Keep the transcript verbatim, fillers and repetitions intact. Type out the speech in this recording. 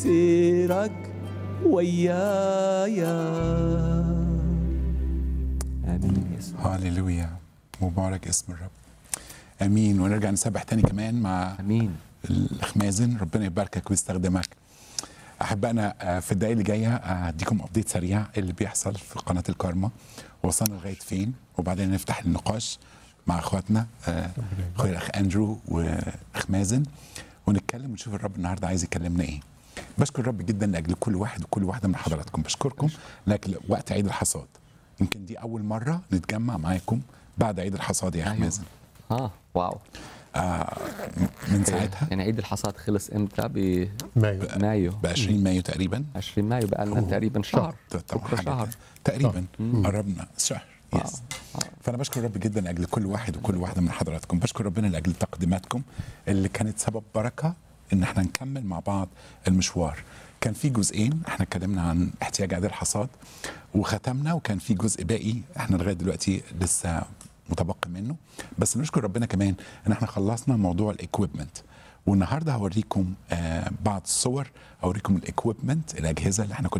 سيرك ويايا. آمين يسوع. هاليلويا، مبارك اسم الرب. امين. ونرجع نسبح تاني كمان مع امين. الخمازن. ربنا يباركك ويستخدمك. احبائنا، في الدقايق اللي جايه هديكم ابديت سريع اللي بيحصل في قناه الكارما، وصلنا لغايه فين، وبعدين نفتح النقاش مع اخواتنا اخويا الاخ اندرو وخمازن، ونتكلم ونشوف الرب النهارده عايز يكلمنا ايه. بشكر الرب جدا لاجل كل واحد وكل واحده من حضراتكم. بشكركم لاجل وقت عيد الحصاد. يمكن دي اول مره نتجمع معاكم بعد عيد الحصاد يا خمازن. اه واو. آه من ساعتها يعني عيد الحصاد خلص امتى؟ ب مايو مايو ب عشرين مايو تقريبا. عشرين مايو بقى لنا تقريبا شهر. بكره شهر تقريبا قربنا شهر. يس. فانا بشكر الرب جدا لاجل كل واحد وكل واحده من حضراتكم. بشكر ربنا لاجل تقديماتكم اللي كانت سبب بركه ان احنا نكمل مع بعض المشوار. كان في جزئين احنا اتكلمنا عن احتياج عيد الحصاد وختمنا، وكان في جزء باقي احنا لغايه دلوقتي لسه متبقي منه. بس نشكر ربنا كمان ان احنا خلصنا موضوع الايكويبمنت، والنهارده هوريكم آه بعض الصور، اوريكم الايكويبمنت، الاجهزه اللي احنا كنا